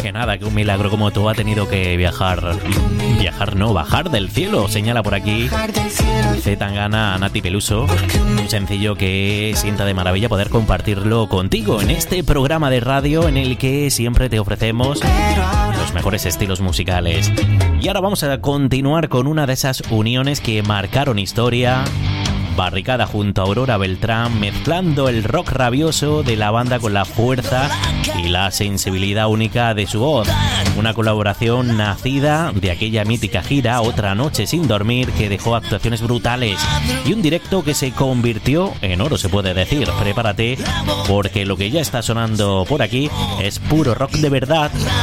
Que nada, que un milagro como tú ha tenido que bajar del cielo, señala por aquí C. Tangana a Nati Peluso. Un sencillo que sienta de maravilla poder compartirlo contigo en este programa de radio en el que siempre te ofrecemos los mejores estilos musicales. Y ahora vamos a continuar con una de esas uniones que marcaron historia. Barricada junto a Aurora Beltrán, mezclando el rock rabioso de la banda con la fuerza y la sensibilidad única de su voz. Una colaboración nacida de aquella mítica gira Otra Noche Sin Dormir, que dejó actuaciones brutales y un directo que se convirtió en oro, se puede decir. Prepárate, porque lo que ya está sonando por aquí es puro rock de verdad.